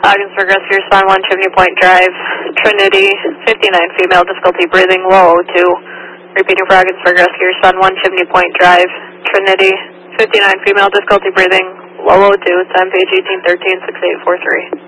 Ogdensburg Rescue, Respond 1, Chimney Point Drive, Trinity, 59 female, difficulty breathing, low O2. Repeating for Ogdensburg Rescue, Respond 1, Chimney Point Drive, Trinity, 59 female, difficulty breathing, low O2, time page 1813, 6843.